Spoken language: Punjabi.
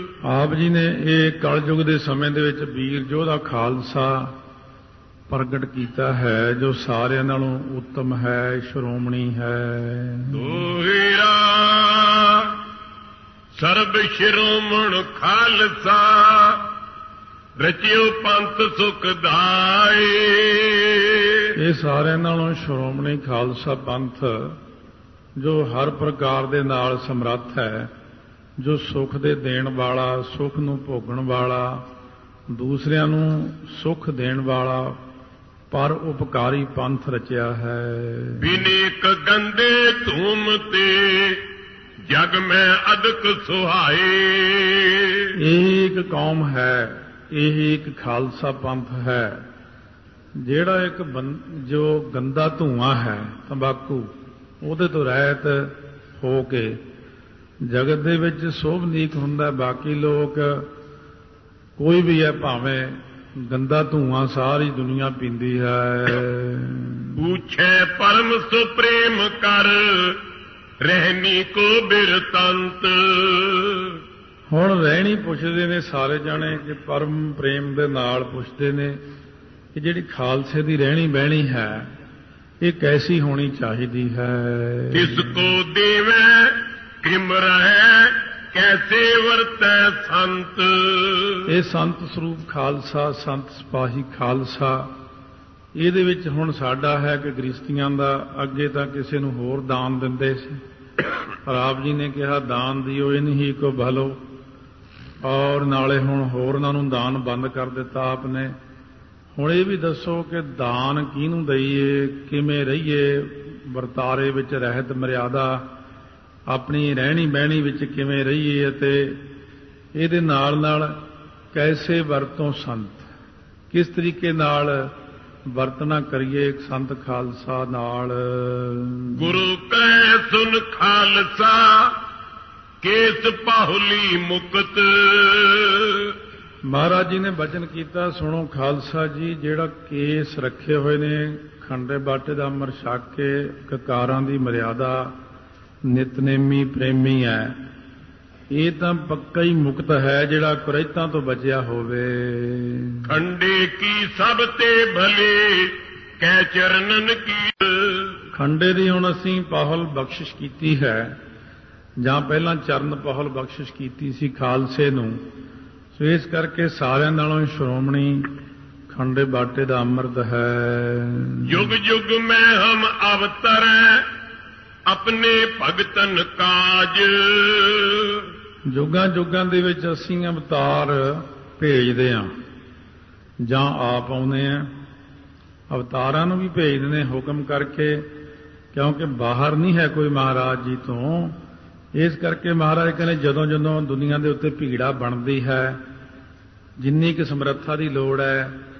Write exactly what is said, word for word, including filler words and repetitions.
ਆਪ ਜੀ ਨੇ ਇਹ ਕਲਯੁਗ ਦੇ ਸਮੇਂ ਦੇ ਵਿੱਚ ਵੀਰ ਯੋਧਾ ਖਾਲਸਾ ਪ੍ਰਗਟ ਕੀਤਾ ਹੈ, ਜੋ ਸਾਰਿਆਂ ਨਾਲੋਂ ਉੱਤਮ ਹੈ, ਸ਼੍ਰੋਮਣੀ ਹੈ। ਦੋਹਿਰਾ ਸਰਬ ਸ਼੍ਰੋਮਣ ਖਾਲਸਾ, ਰਚਿਓ ਪੰਥ ਸੁਖਦਾਈ। ਇਹ ਸਾਰਿਆਂ ਨਾਲੋਂ ਸ਼੍ਰੋਮਣੀ ਖਾਲਸਾ ਪੰਥ, ਜੋ ਹਰ ਪ੍ਰਕਾਰ ਦੇ ਨਾਲ ਸਮਰੱਥ ਹੈ, ਜੋ ਸੁਖ ਦੇ ਦੇਣ ਵਾਲਾ, ਸੁਖ ਨੂੰ ਭੋਗਣ ਵਾਲਾ, ਦੂਸਰਿਆਂ ਨੂੰ ਸੁਖ ਦੇਣ ਵਾਲਾ, ਪਰ ਉਪਕਾਰੀ ਪੰਥ ਰਚਿਆ ਹੈ। ਬਿਨੇਕ ਗੰਦੇ ਧੂਮ ਤੇ ਜਗ ਮੈਂ ਅਦਕ ਸੁਹਾਏ। ਇਹ ਇੱਕ ਕੌਮ ਹੈ, ਇਹ ਇੱਕ ਖਾਲਸਾ ਪੰਥ ਹੈ, ਜਿਹੜਾ ਇੱਕ ਜੋ ਗੰਦਾ ਧੂਆਂ ਹੈ ਤੰਬਾਕੂ, ਉਹਦੇ ਤੋਂ ਰਹਿਤ ਹੋ ਕੇ ਜਗਤ ਦੇ ਵਿੱਚ ਸੋਭਨੀਕ ਹੁੰਦਾ। ਬਾਕੀ ਲੋਕ ਕੋਈ ਵੀ ਹੈ, ਭਾਵੇਂ ਗੰਦਾ ਧੂਆਂ ਸਾਰੀ ਦੁਨੀਆ ਪੀਂਦੀ ਹੈ। ਪੁੱਛੇ ਪਰਮ ਸੁਪ੍ਰੇਮ ਕਰ, ਰਹਿਨੀ ਕੋ ਬਿਰਤੰਤ। ਹੁਣ ਰਹਿਣੀ ਪੁੱਛਦੇ ਨੇ ਸਾਰੇ ਜਾਣੇ, ਕਿ ਪਰਮ ਪ੍ਰੇਮ ਦੇ ਨਾਲ ਪੁੱਛਦੇ ਨੇ ਕਿ ਜਿਹੜੀ ਖਾਲਸੇ ਦੀ ਰਹਿਣੀ ਬਹਿਣੀ ਹੈ, ਇਹ ਕੈਸੀ ਹੋਣੀ ਚਾਹੀਦੀ ਹੈ। ਕਿਸ ਕੋ ਦੇਵੈ ਕਿਮ ਰਹਿ, ਕੈਸੇ ਵਰਤੈ ਸੰਤ। ਇਹ ਸੰਤ ਸਰੂਪ ਖਾਲਸਾ, ਸੰਤ ਸਿਪਾਹੀ ਖਾਲਸਾ, ਇਹਦੇ ਵਿੱਚ ਹੁਣ ਸਾਡਾ ਹੈ ਕਿ ਗ੍ਰਸਤੀਆਂ ਦਾ। ਅੱਗੇ ਤਾਂ ਕਿਸੇ ਨੂੰ ਹੋਰ ਦਾਨ ਦਿੰਦੇ ਸੀ, ਪਰ ਆਪ ਜੀ ਨੇ ਕਿਹਾ ਦਾਨ ਦਿਓ ਇਨ ਹੀ ਕੋ ਭਲੋ, ਔਰ ਨਾਲੇ ਹੁਣ ਹੋਰਨਾਂ ਨੂੰ ਦਾਨ ਬੰਦ ਕਰ ਦਿੱਤਾ ਆਪ ਨੇ। ਹੁਣ ਇਹ ਵੀ ਦੱਸੋ ਕਿ ਦਾਨ ਕਿਹਨੂੰ ਦਈਏ, ਕਿਵੇਂ ਰਹੀਏ, ਵਰਤਾਰੇ ਵਿੱਚ ਰਹਿਤ ਮਰਿਆਦਾ, ਆਪਣੀ ਰਹਿਣੀ ਬਹਿਣੀ ਵਿੱਚ ਕਿਵੇਂ ਰਹੀਏ, ਅਤੇ ਇਹਦੇ ਨਾਲ ਨਾਲ ਕੈਸੇ ਵਰਤੋਂ ਸੰਤ, ਕਿਸ ਤਰੀਕੇ ਨਾਲ ਵਰਤਣਾ ਕਰੀਏ ਇੱਕ ਸੰਤ ਖਾਲਸਾ ਨਾਲ। ਗੁਰੂ ਕੈ ਸੁਨ ਖਾਲਸਾ, ਕੇਸ ਪਾਹੁਲੀ ਮੁਕਤ। ਮਹਾਰਾਜ ਜੀ ਨੇ ਬਚਨ ਕੀਤਾ, ਸੁਣੋ ਖਾਲਸਾ ਜੀ, ਜਿਹੜਾ ਕੇਸ ਰੱਖੇ ਹੋਏ ਨੇ, ਖੰਡੇ ਬਾਟੇ ਦਾ ਅੰਮ੍ਰਿਤ ਛਕ ਕੇ, ਕਕਾਰਾਂ ਦੀ ਮਰਿਆਦਾ, ਨਿਤਨੇਮੀ ਪ੍ਰੇਮੀ ਹੈ, ਇਹ ਤਾਂ ਪੱਕਾ ਹੀ ਮੁਕਤ ਹੈ, ਜਿਹੜਾ ਕੁਰੈਤਾਂ ਤੋਂ ਬਚਿਆ ਹੋਵੇ। ਖੰਡੇ ਕੀ ਸਭ ਤੇ ਭਲੇ, ਕੈ ਚਰਨਨ ਕੀ। ਖੰਡੇ ਦੀ ਹੁਣ ਅਸੀਂ ਪਾਹੁਲ ਬਖਸ਼ਿਸ਼ ਕੀਤੀ ਹੈ, ਜਾਂ ਪਹਿਲਾਂ ਚਰਨ ਪਾਹੁਲ ਬਖਸ਼ਿਸ਼ ਕੀਤੀ ਸੀ ਖਾਲਸੇ ਨੂੰ, ਸੋ ਇਸ ਕਰਕੇ ਸਾਰਿਆਂ ਨਾਲੋਂ ਸ਼੍ਰੋਮਣੀ ਖੰਡੇ ਬਾਟੇ ਦਾ ਅੰਮ੍ਰਿਤ ਹੈ। ਯੁਗ ਯੁਗ ਮੈਂ ਹਮ ਅਵਤਰੈ, ਆਪਣੇ ਭਗਤਨ ਕਾਜ। ਜੁਗਾਂ ਜੁਗਾਂ ਦੇ ਵਿੱਚ ਅਸੀਂ ਅਵਤਾਰ ਭੇਜਦੇ ਹਾਂ, ਜਾਂ ਆਪ ਆਉਂਦੇ ਹਾਂ। ਅਵਤਾਰਾਂ ਨੂੰ ਵੀ ਭੇਜਦੇ ਨੇ ਹੁਕਮ ਕਰਕੇ, ਕਿਉਂਕਿ ਬਾਹਰ ਨਹੀਂ ਹੈ ਕੋਈ ਮਹਾਰਾਜ ਜੀ ਤੋਂ। ਇਸ ਕਰਕੇ ਮਹਾਰਾਜ ਕਹਿੰਦੇ ਜਦੋਂ ਜਦੋਂ ਦੁਨੀਆ ਦੇ ਉੱਤੇ ਭੀੜਾ ਬਣਦੀ ਹੈ, ਜਿੰਨੀ ਕੁ ਸਮਰੱਥਾ ਦੀ ਲੋੜ ਹੈ,